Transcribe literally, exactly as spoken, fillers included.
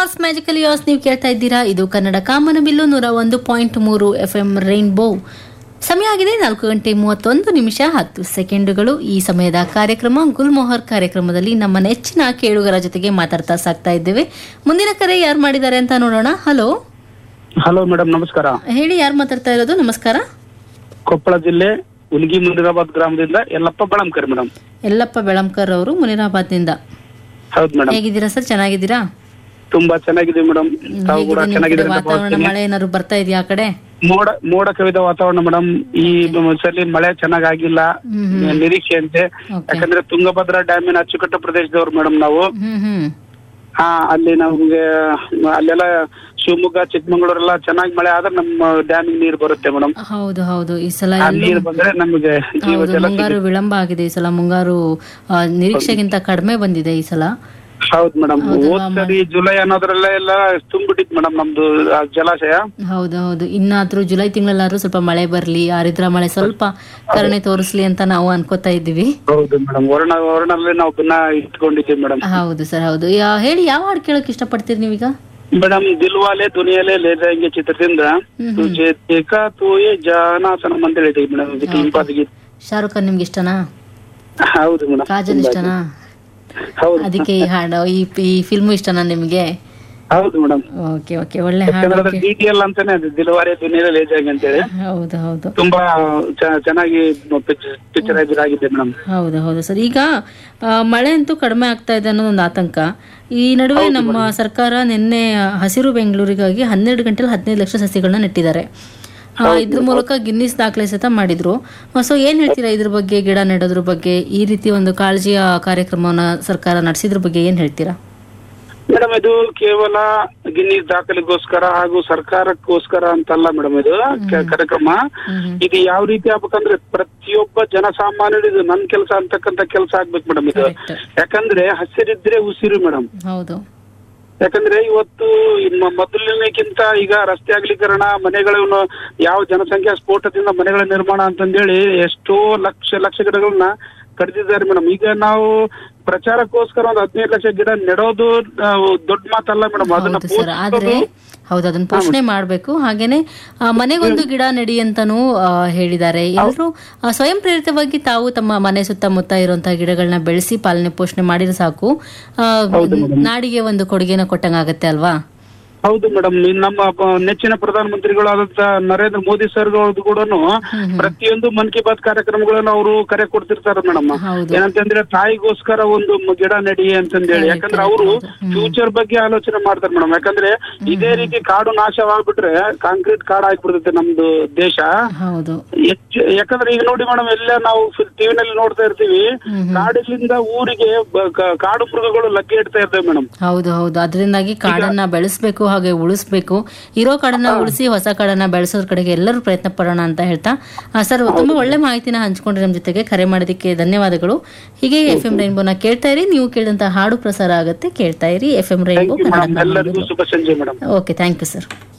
Stars magical as ನೀವು ಕೇಳ್ತಾ ಇದ್ದೀರಾ. ಇದು ಕನ್ನಡ ಕಾಮನಬಿಲ್ಲು ನೂರ ಒಂದು ಪಾಯಿಂಟ್ ಮೂರು ಎಫ್ ಎಂ ರೈನ್ಬೋ. ಸಮಯ ಆಗಿದೆ ನಾಲ್ಕು ಗಂಟೆ ಮೂವತ್ತೊಂದು ನಿಮಿಷ ಹತ್ತು ಸೆಕೆಂಡುಗಳು. ಈ ಸಮಯದ ಕಾರ್ಯಕ್ರಮ ಗುಲ್ಮೋಹರ್ ಕಾರ್ಯಕ್ರಮದಲ್ಲಿ ನಮ್ಮ ನೆಚ್ಚಿನ ಕೇಳುಗರ ಜೊತೆಗೆ ಮಾತಾಡ್ತಾ ಸಾಕ್ತಾ ಇದ್ದೇವೆ. ಮುಂದಿನ ಕರೆ ಯಾರು ಮಾಡಿದ್ದಾರೆ ಅಂತ ನೋಡೋಣ. ಹಲೋ ಹಲೋ ಮೇಡಮ್, ನಮಸ್ಕಾರ. ಹೇಳಿ, ಯಾರು ಮಾತಾಡ್ತಾ ಇರೋದು? ನಮಸ್ಕಾರ. ಕೊಪ್ಪಳ ಜಿಲ್ಲೆ ಉಲ್ಗಿ ಮುನಿರಾಬಾದ್ ಗ್ರಾಮದಿಂದ ಯಲ್ಲಪ್ಪ ಬೆಳಂಕರ್ ಮೇಡಮ್. ಯಲ್ಲಪ್ಪ ಬೆಳಂಕರ್ ಅವರು ಮುನಿರಾಬಾದ್ನಿಂದ. ಹೌದು ಮೇಡಮ್. ಹೇಗಿದ್ದೀರಾ ಸರ್? ಚೆನ್ನಾಗಿದ್ದೀರಾ? ತುಂಬಾ ಚೆನ್ನಾಗಿದೆ ಮೇಡಮ್. ತಾವು ಕೂಡ ಚೆನ್ನಾಗಿದ್ದೀರಾ? ವಾತಾವರಣ ಮಳೆ ಏನಾದ್ರು ಬರ್ತಾ ಇದೆಯಾ ಆ ಕಡೆ? ಮೋಡ ಮೋಡ ಕವಿದ ವಾತಾವರಣ ಮೇಡಮ್. ಈ ಸಲ ಮಳೆ ಚೆನ್ನಾಗಿಲ್ಲ, ನಿರೀಕ್ಷೆ ಅಂತೆ. ಯಾಕಂದ್ರೆ ತುಂಗಭದ್ರಾ ಡ್ಯಾಮಿನ ಅಚ್ಚುಕಟ್ಟು ಪ್ರದೇಶದವ್ರು ಮೇಡಮ್ ನಾವು. ಹಾ, ಅಲ್ಲಿ ನಮ್ಗೆ ಅಲ್ಲೆಲ್ಲ ಶಿವಮೊಗ್ಗ ಚಿಕ್ಕಮಂಗ್ಳೂರೆಲ್ಲ ಚೆನ್ನಾಗಿ ಮಳೆ ಆದ್ರೆ ನಮ್ಮ ಡ್ಯಾಮಿಗೆ ನೀರು ಬರುತ್ತೆ ಮೇಡಮ್. ಹೌದು ಹೌದು. ಈ ಸಲ ನೀರು ಬಂದ್ರೆ ನಮಗೆ ಮುಂಗಾರು ವಿಳಂಬ ಆಗಿದೆ. ಈ ಸಲ ಮುಂಗಾರು ನಿರೀಕ್ಷೆಗಿಂತ ಕಡಿಮೆ ಬಂದಿದೆ ಈ ಸಲ. ಹೌದು ಮೇಡಮ್. ಹೋದ್ಸರಿ ಜುಲೈ ಅನ್ನೋದ್ರಲ್ಲ ಎಲ್ಲ ತುಂಬಿಟ್ಟಿತ್ತು ಮೇಡಮ್ ನಮ್ದು ಜಲಾಶಯ. ಹೌದು ಹೌದು. ಇನ್ನಾದ್ರೂ ಜುಲೈ ತಿಂಗಳಲ್ಲಾದ್ರೂ ಸ್ವಲ್ಪ ಮಳೆ ಬರ್ಲಿ, ಆರಿದ್ರ ಮಳೆ ಸ್ವಲ್ಪ ಕರುಣೆ ತೋರಿಸ್ಲಿ ಅಂತ ನಾವು ಅನ್ಕೋತಾ ಇದ್ದೀವಿ. ಹೌದು ಮೇಡಮ್. ವರ್ಣ ವರ್ಣಲ್ಲಿ ನಾವು ಭಿನ್ನ ಇಟ್ಕೊಂಡಿದ್ದೀವಿ ಮೇಡಮ್. ಹೌದು ಸರ್, ಹೌದು. ಹೇಳಿ, ಯಾವ ಹಾಡು ಕೇಳಕ್ ಇಷ್ಟಪಡ್ತೀರಿ ನೀವೀಗ? ಮೇಡಮ್, ದಿಲ್ವಾಲೆ ದುನಿಯಾಲೆ ಲೇ ಜಾಯೆಂಗೆ ಚಿತ್ರದಿಂದ ತುಜೆ ದೇಖಾ ತೋ ಯೇ ಜಾನಾ ಸನಂ ಅಂತ ಹೇಳಿದ್ದೀವಿ ಮೇಡಮ್. ಇದಕ್ಕೆ ಇಂಪಾದಿಗೆ ಶಾರುಖ್ ಖಾನ್ ನಿಮ್ಗೆ ಇಷ್ಟನಾ? ಹೌದು ಮೇಡಮ್. ಕಾಜಲ್ ಇಷ್ಟನಾ? ಹೌದು. ಅದಕ್ಕೆ ಈ ಹಾಡು, ಈ ಫಿಲ್ಮು ಇಷ್ಟನಾ ನಿಮ್ಗೆ? ಹೌದು ಮೇಡಮ್. ಓಕೆ ಓಕೆ, ಒಳ್ಳೆ ಹಾಡು. ಡಿಟಿಎಲ್ ಅಂತಾನೆ ಅದು, ದಿಲ್ವಾಲೆ ದುನಿಯಾಲೆ ಲೇ ಜಾಯೆಂಗೆ ಅಂತ ಹೇಳಿ. ಹೌದು ಹೌದು. ತುಂಬಾ ಚೆನ್ನಾಗಿ ಪಿಕ್ಚರೈಸ್ ಆಗಿದೆ ಮೇಡಮ್. ಹೌದು ಹೌದು ಸರ್. ಈಗ ಮಳೆ ಅಂತೂ ಕಡಿಮೆ ಆಗ್ತಾ ಇದೆ ಅನ್ನೋ ಒಂದು ಆತಂಕ. ಈ ನಡುವೆ ನಮ್ಮ ಸರ್ಕಾರ ನಿನ್ನೆ ಹಸಿರು ಬೆಂಗಳೂರಿಗಾಗಿ ಹನ್ನೆರಡು ಗಂಟೆಲಿ ಹದಿನೈದು ಲಕ್ಷ ಸಸಿಗಳನ್ನ ನೆಟ್ಟಿದ್ದಾರೆ. ಇದ್ರ ಮೂಲಕ ಗಿನ್ನಿಸ್ ದಾಖಲೆ ಸಹಿತ ಮಾಡಿದ್ರು. ಸೊ ಏನ್ ಹೇಳ್ತೀರಾ ಇದ್ರ ಬಗ್ಗೆ, ಗಿಡ ನೆಡೋದ್ರ ಬಗ್ಗೆ, ಈ ರೀತಿ ಒಂದು ಕಾಳಜಿಯ ಕಾರ್ಯಕ್ರಮವನ್ನ ಸರ್ಕಾರ ನಡೆಸಿದ್ರ ಬಗ್ಗೆ ಏನ್ ಹೇಳ್ತೀರಾ? ಮೇಡಮ್, ಇದು ಕೇವಲ ಗಿನ್ನಿಸ್ ದಾಖಲೆಗೋಸ್ಕರ ಹಾಗೂ ಸರ್ಕಾರಕ್ಕೋಸ್ಕರ ಅಂತಲ್ಲ ಮೇಡಮ್. ಇದು ಕಾರ್ಯಕ್ರಮ ಇದು ಯಾವ ರೀತಿ ಆಗ್ಬೇಕಂದ್ರೆ ಪ್ರತಿಯೊಬ್ಬ ಜನಸಾಮಾನ್ಯರು ಇದು ನನ್ ಕೆಲಸ ಅಂತಕ್ಕಂತ ಕೆಲಸ ಆಗ್ಬೇಕು ಮೇಡಮ್ ಇದು. ಯಾಕಂದ್ರೆ ಹಸಿರಿದ್ರೆ ಉಸಿರು ಮೇಡಮ್. ಹೌದು. ಯಾಕಂದ್ರೆ ಇವತ್ತು ಮೊದಲಿನಕ್ಕಿಂತ ಈಗ ರಸ್ತೆ ಅಗಲೀಕರಣ, ಮನೆಗಳನ್ನು ಯಾವ ಜನಸಂಖ್ಯಾ ಸ್ಫೋಟದಿಂದ ಮನೆಗಳ ನಿರ್ಮಾಣ ಅಂತಂದೇಳಿ ಎಷ್ಟೋ ಲಕ್ಷ ಲಕ್ಷ ಗಿಡಗಳನ್ನ ಕಡಿದಿದ್ದಾರೆ ಮೇಡಮ್. ಈಗ ನಾವು ಪ್ರಚಾರಕ್ಕೋಸ್ಕರ ಒಂದು ಹದಿನೈದು ಲಕ್ಷ ಗಿಡ ನೆಡೋದು ದೊಡ್ಡ ಮಾತಲ್ಲ ಮೇಡಮ್. ಅದನ್ನ ಆದ್ರೆ ಹೌದು, ಅದನ್ನ ಪೋಷಣೆ ಮಾಡ್ಬೇಕು. ಹಾಗೇನೆ ಮನೆಗೊಂದು ಗಿಡ ನೆಡಿ ಅಂತಾನೂ ಹೇಳಿದ್ದಾರೆ. ಎಲ್ಲರೂ ಸ್ವಯಂ ಪ್ರೇರಿತವಾಗಿ ತಾವು ತಮ್ಮ ಮನೆ ಸುತ್ತಮುತ್ತ ಇರುವಂತಹ ಗಿಡಗಳನ್ನ ಬೆಳೆಸಿ ಪಾಲನೆ ಪೋಷಣೆ ಮಾಡಿದ್ರೆ ಸಾಕು, ನಾಡಿಗೆ ಒಂದು ಕೊಡುಗೆನ ಕೊಟ್ಟಂಗಾಗತ್ತೆ ಅಲ್ವಾ? ಹೌದು ಮೇಡಮ್. ನಮ್ಮ ನೆಚ್ಚಿನ ಪ್ರಧಾನಮಂತ್ರಿಗಳಾದಂತ ನರೇಂದ್ರ ಮೋದಿ ಸರ್ ಕೂಡ ಪ್ರತಿಯೊಂದು ಮನ್ ಕಿ ಬಾತ್ ಕಾರ್ಯಕ್ರಮಗಳನ್ನು ಅವರು ಕರೆ ಕೊಡ್ತಿರ್ತಾರೆ ಮೇಡಮ್. ಏನಂತಂದ್ರೆ ತಾಯಿಗೋಸ್ಕರ ಒಂದು ಗಿಡ ನೆಡಿ ಅಂತಂದೇಳಿ. ಯಾಕಂದ್ರೆ ಅವರು ಫ್ಯೂಚರ್ ಬಗ್ಗೆ ಆಲೋಚನೆ ಮಾಡ್ತಾರೆ ಮೇಡಮ್. ಯಾಕಂದ್ರೆ ಇದೇ ರೀತಿ ಕಾಡು ನಾಶವಾಗ್ಬಿಟ್ರೆ ಕಾಂಕ್ರೀಟ್ ಕಾಡು ಆಗ್ಬಿಡ್ತೈತೆ ನಮ್ದು ದೇಶ. ಹೆಚ್ಚು ಯಾಕಂದ್ರೆ ಈಗ ನೋಡಿ ಮೇಡಮ್, ಎಲ್ಲ ನಾವು ಟಿವಿನಲ್ಲಿ ನೋಡ್ತಾ ಇರ್ತೀವಿ, ಕಾಡಿನಿಂದ ಊರಿಗೆ ಕಾಡು ಮೃಗಗಳು ಲಗ್ಗೆ ಇಡ್ತಾ ಇರ್ತೇವೆ ಮೇಡಮ್. ಹೌದು ಹೌದು. ಅದರಿಂದಾಗಿ ಕಾಡನ್ನ ಬೆಳೆಸ್ಬೇಕು, ಹಾಗೆ ಉಳಿಸ್ಬೇಕು. ಇರೋ ಕಾಡನ್ನ ಉಳಿಸಿ ಹೊಸ ಕಾಡನ್ನ ಬೆಳೆಸೋದ್ರ ಕಡೆಗೆ ಎಲ್ಲರೂ ಪ್ರಯತ್ನ ಪಡೋಣ ಅಂತ ಹೇಳ್ತಾ ಸರ್ ತುಂಬಾ ಒಳ್ಳೆ ಮಾಹಿತಿನ ಹಂಚ್ಕೊಂಡ್ರೆ ನಮ್ಮ ಜೊತೆಗೆ. ಕರೆ ಮಾಡೋದಕ್ಕೆ ಧನ್ಯವಾದಗಳು. ಹೀಗೆ ಎಫ್ ಎಂ ರೈನ್ಬೋನ ಕೇಳ್ತಾ ಇರಿ. ನೀವು ಕೇಳಿದಂತ ಹಾಡು ಪ್ರಸಾರ ಆಗುತ್ತೆ, ಕೇಳ್ತಾ ಇರಿ ಎಫ್ ಎಂ ರೈನ್ಬೋ ಕನ್ನಡ. ಶುಭ ಸಂಜೆ madam. Okay, thank you sir.